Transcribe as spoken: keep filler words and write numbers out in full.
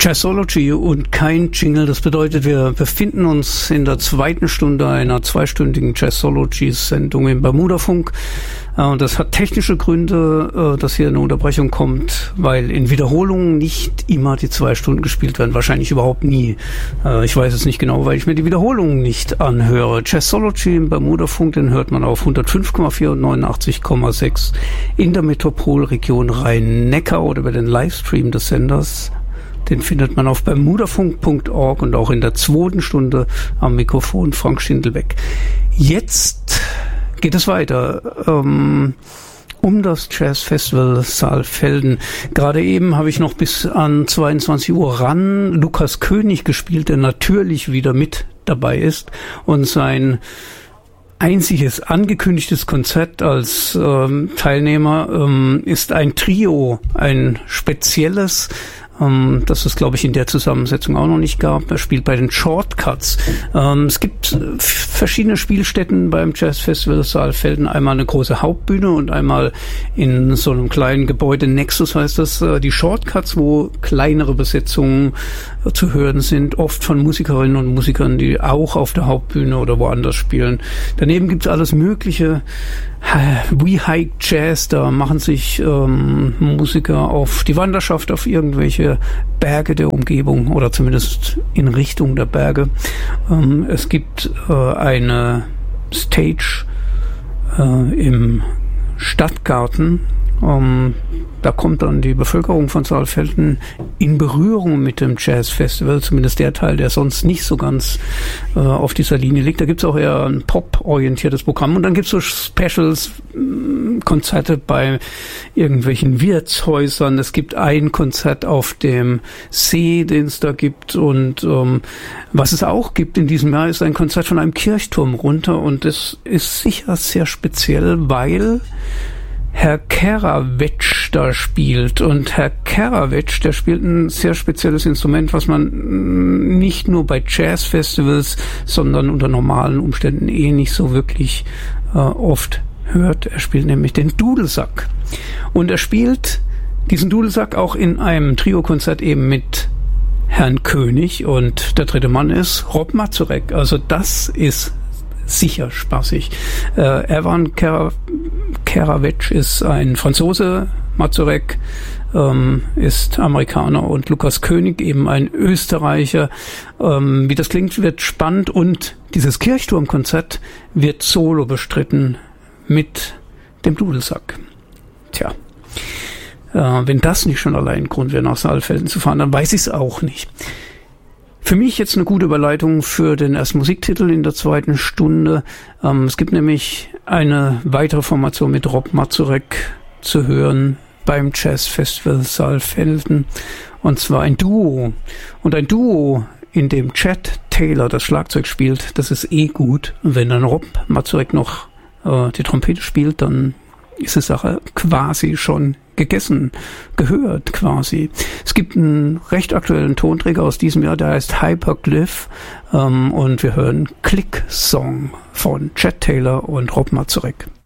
Jazzology und kein Jingle. Das bedeutet, wir befinden uns in der zweiten Stunde einer zweistündigen Jazzology-Sendung im Bermudafunk. Und das hat technische Gründe, dass hier eine Unterbrechung kommt, weil in Wiederholungen nicht immer die zwei Stunden gespielt werden. Wahrscheinlich überhaupt nie. Ich weiß es nicht genau, weil ich mir die Wiederholungen nicht anhöre. Jazzology im Bermudafunk, den hört man auf hundertfünf Komma vier und neunundachtzig Komma sechs in der Metropolregion Rhein-Neckar oder über den Livestream des Senders. Den findet man auf bermudafunk punkt org und auch in der zweiten Stunde am Mikrofon Frank Schindelbeck. Jetzt geht es weiter ähm, um das Jazzfestival Saalfelden. Gerade eben habe ich noch bis an zweiundzwanzig Uhr ran Lukas König gespielt, der natürlich wieder mit dabei ist und sein einziges angekündigtes Konzert als ähm, Teilnehmer ähm, ist ein Trio, ein spezielles, Um, das es, glaube ich, in der Zusammensetzung auch noch nicht gab. Er spielt bei den Shortcuts. Um, es gibt äh, verschiedene Spielstätten beim Jazzfestival Saalfelden. Einmal eine große Hauptbühne und einmal in so einem kleinen Gebäude. Nexus heißt das. Äh, die Shortcuts, wo kleinere Besetzungen äh, zu hören sind, oft von Musikerinnen und Musikern, die auch auf der Hauptbühne oder woanders spielen. Daneben gibt es alles Mögliche. We Hike Jazz, da machen sich ähm, Musiker auf die Wanderschaft auf irgendwelche Berge der Umgebung oder zumindest in Richtung der Berge. Ähm, es gibt äh, eine Stage äh, im Stadtgarten. Ähm, da kommt dann die Bevölkerung von Saalfelden in Berührung mit dem Jazzfestival, zumindest der Teil, der sonst nicht so ganz äh, auf dieser Linie liegt. Da gibt's auch eher ein pop-orientiertes Programm und dann gibt's so Specials, äh, Konzerte bei irgendwelchen Wirtshäusern. Es gibt ein Konzert auf dem See, den es da gibt, und ähm, was es auch gibt in diesem Jahr, ist ein Konzert von einem Kirchturm runter, und das ist sicher sehr speziell, weil Herr Keravetsch da spielt. Und Herr Keravetsch, der spielt ein sehr spezielles Instrument, was man nicht nur bei Jazzfestivals, sondern unter normalen Umständen eh nicht so wirklich äh, oft hört. Er spielt nämlich den Dudelsack. Und er spielt diesen Dudelsack auch in einem Trio-Konzert eben mit Herrn König, und der dritte Mann ist Rob Mazurek. Also das ist sicher spaßig. Äh, Erwan Keravetsch ist ein Franzose, Mazurek ähm, ist Amerikaner und Lukas König eben ein Österreicher. Ähm, wie das klingt, wird spannend, und dieses Kirchturmkonzert wird solo bestritten mit dem Dudelsack. Tja, äh, wenn das nicht schon allein Grund wäre, nach Saalfelden zu fahren, dann weiß ich es auch nicht. Für mich jetzt eine gute Überleitung für den ersten Musiktitel in der zweiten Stunde. Ähm, es gibt nämlich eine weitere Formation mit Rob Mazurek zu hören beim Jazzfestival Saalfelden, und zwar ein Duo. Und ein Duo, in dem Chad Taylor das Schlagzeug spielt, das ist eh gut. Und wenn dann Rob Mazurek noch äh, die Trompete spielt, dann ist die Sache quasi schon gegessen, gehört quasi. Es gibt einen recht aktuellen Tonträger aus diesem Jahr, der heißt Hyperglyph, ähm, und wir hören Click Song von Chad Taylor und Rob Mazurek.